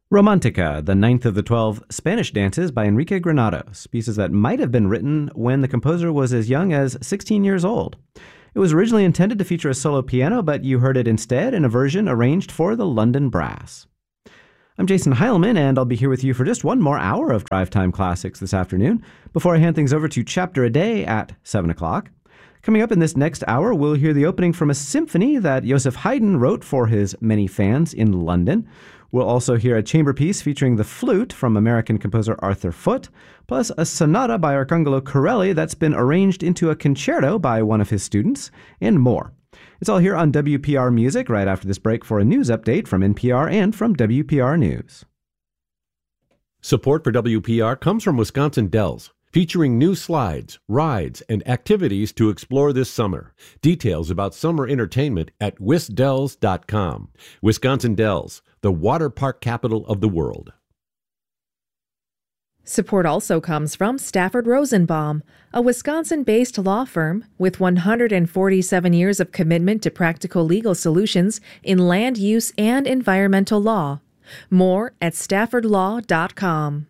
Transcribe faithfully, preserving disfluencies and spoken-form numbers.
Romantica, the ninth of the twelve Spanish dances by Enrique Granados, pieces that might have been written when the composer was as young as sixteen years old. It was originally intended to feature a solo piano, but you heard it instead in a version arranged for the London Brass. I'm Jason Heilman, and I'll be here with you for just one more hour of Drive Time Classics this afternoon, before I hand things over to Chapter a Day at seven o'clock. Coming up in this next hour, we'll hear the opening from a symphony that Joseph Haydn wrote for his many fans in London. We'll also hear a chamber piece featuring the flute from American composer Arthur Foote, plus a sonata by Arcangelo Corelli that's been arranged into a concerto by one of his students, and more. It's all here on W P R Music right after this break for a news update from N P R and from W P R News. Support for W P R comes from Wisconsin Dells, featuring new slides, rides, and activities to explore this summer. Details about summer entertainment at wisdells dot com. Wisconsin Dells, the water park capital of the world. Support also comes from Stafford Rosenbaum, a Wisconsin-based law firm with one hundred forty-seven years of commitment to practical legal solutions in land use and environmental law. More at stafford law dot com.